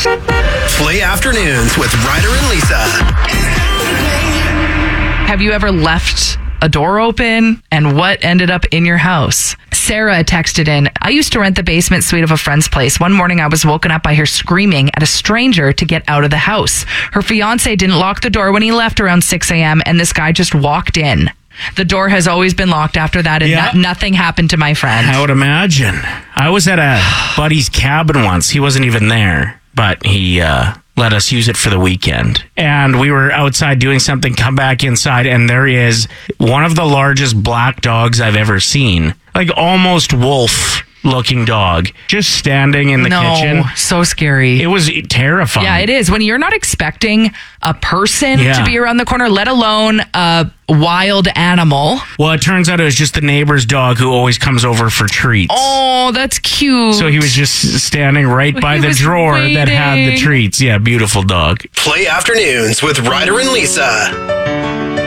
Play Afternoons with Ryder and Lisa. Have you ever left a door open and what ended up in your house? Sarah texted in, I used to rent the basement suite of a friend's place. One morning I was woken up by her screaming at a stranger to get out of the house. Her fiance didn't lock the door when he left around 6 a.m. and this guy just walked in. The door has always been locked after that, and nothing happened to my friend. I would imagine. I was at a buddy's cabin once. He wasn't even there, but he let us use it for the weekend. And we were outside doing something, come back inside, and there is one of the largest black dogs I've ever seen. Like almost wolf-looking dog, just standing in the kitchen. So scary. It was terrifying. Yeah, it is. When you're not expecting a person to be around the corner, let alone a wild animal. Well, it turns out it was just the neighbor's dog who always comes over for treats. Oh, that's cute. So he was just standing right by the drawer that had the treats. Yeah, beautiful dog. Play Afternoons with Ryder and Lisa.